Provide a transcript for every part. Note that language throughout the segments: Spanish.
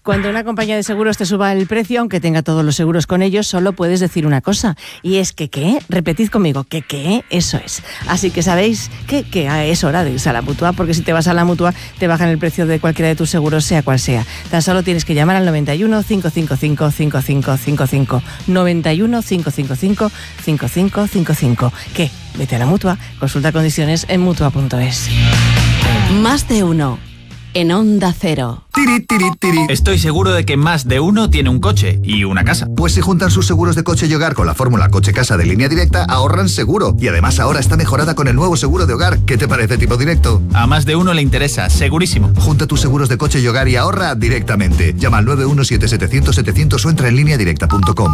Cuando una compañía de seguros te suba el precio, aunque tenga todos los seguros con ellos, solo puedes decir una cosa, y es que ¿qué? Repetid conmigo, que ¿qué? Eso es. Así que sabéis que es hora de irse a la Mutua, porque si te vas a la Mutua te bajan el precio de cualquiera de tus seguros, sea cual sea. Tan solo tienes que llamar al 91 555 5555. 91 555 5555. ¿Qué? Vete a la Mutua, consulta condiciones en Mutua.es. Más de uno. En Onda Cero. Tiri, tiri, tiri. Estoy seguro de que más de uno tiene un coche y una casa. Pues si juntan sus seguros de coche y hogar con la fórmula coche-casa de Línea Directa, ahorran seguro. Y además ahora está mejorada con el nuevo seguro de hogar. ¿Qué te parece, Tipo Directo? A más de uno le interesa, segurísimo. Junta tus seguros de coche y hogar y ahorra directamente. Llama al 917-700-700 o entra en lineadirecta.com.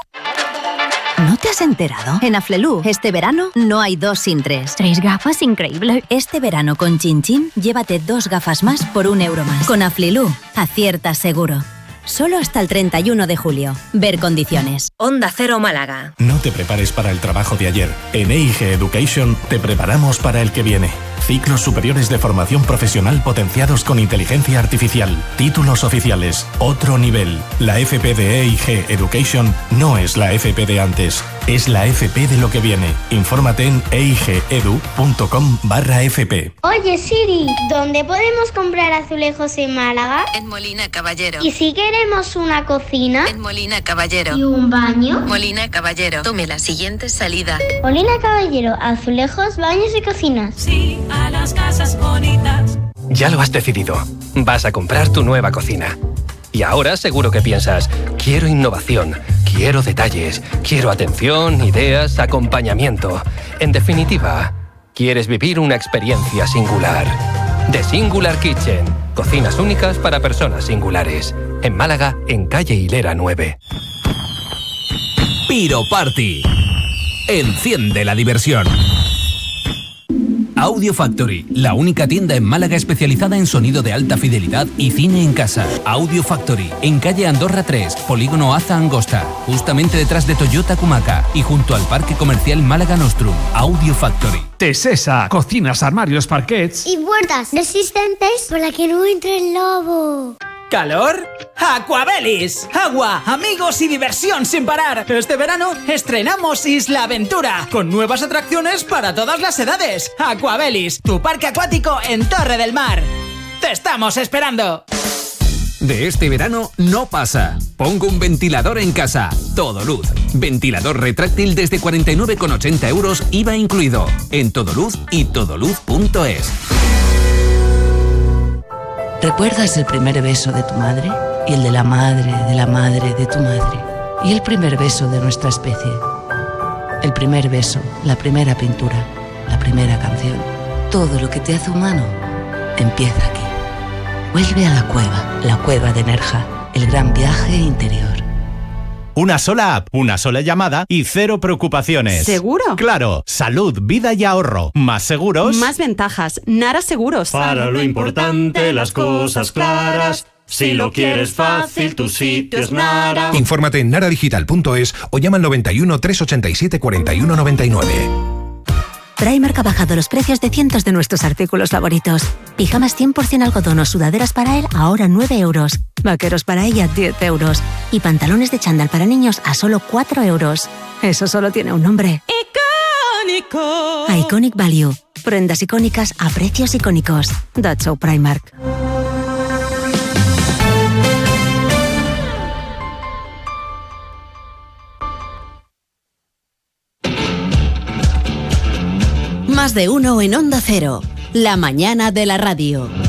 ¿No te has enterado? En Aflelu, este verano no hay 2 sin 3. 3 gafas, increíble. Este verano con Chin Chin, llévate 2 gafas más por €1 más. Con Aflelu, acierta seguro. Solo hasta el 31 de julio. Ver condiciones. Onda Cero Málaga. No te prepares para el trabajo de ayer. En EIG Education te preparamos para el que viene. Ciclos superiores de formación profesional potenciados con inteligencia artificial. Títulos oficiales. Otro nivel. La FP de EIG Education no es la FP de antes. Es la FP de lo que viene. Infórmate en eigedu.com/FP. Oye Siri, ¿dónde podemos comprar azulejos en Málaga? En Molina Caballero. ¿Y si queremos una cocina? En Molina Caballero. ¿Y un baño? Molina Caballero. Tome la siguiente salida. Molina Caballero, azulejos, baños y cocinas. Sí, a las casas bonitas. Ya lo has decidido. Vas a comprar tu nueva cocina. Y ahora seguro que piensas, quiero innovación, quiero detalles, quiero atención, ideas, acompañamiento. En definitiva, quieres vivir una experiencia singular. The Singular Kitchen. Cocinas únicas para personas singulares. En Málaga, en calle Hilera 9. Piro Party. Enciende la diversión. Audio Factory, la única tienda en Málaga especializada en sonido de alta fidelidad y cine en casa. Audio Factory, en calle Andorra 3, polígono Aza Angosta, justamente detrás de Toyota Kumaca y junto al Parque Comercial Málaga Nostrum. Audio Factory. Tesesa, cocinas, armarios, parquets Y puertas resistentes para que no entre el lobo. ¿Calor? ¡Aquabelis! Agua, amigos y diversión sin parar. Este verano estrenamos Isla Aventura, con nuevas atracciones para todas las edades. Aquabelis, tu parque acuático en Torre del Mar. ¡Te estamos esperando! De este verano no pasa. Pongo un ventilador en casa. Todoluz. Ventilador retráctil desde 49,80 €, IVA incluido. En Todoluz y todoluz.es. ¿Recuerdas el primer beso de tu madre? Y el de la madre de la madre de tu madre. Y el primer beso de nuestra especie. El primer beso, la primera pintura, la primera canción. Todo lo que te hace humano empieza aquí. Vuelve a la cueva de Nerja, el gran viaje interior. Una sola app, una sola llamada y 0 preocupaciones. ¿Seguro? Claro, salud, vida y ahorro. Más seguros. Más ventajas. Nara Seguros. Para lo importante, las cosas claras. Si lo quieres fácil, tu sitio es Nara. Infórmate en naradigital.es o llama al 91 387 41 99. Primark ha bajado los precios de cientos de nuestros artículos favoritos. Pijamas 100% algodón o sudaderas para él a ahora 9 €. Vaqueros para ella 10 €. Y pantalones de chándal para niños a solo 4 €. Eso solo tiene un nombre. ¡Icónico! Iconic Value. Prendas icónicas a precios icónicos. That's so Primark. Más de uno en Onda Cero. La mañana de la radio.